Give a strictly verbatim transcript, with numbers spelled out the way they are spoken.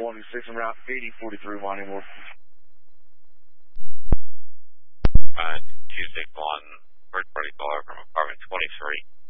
twenty-six and route eighty forty-three, Winding Ward. Uh, two six one, first party caller from apartment twenty-three.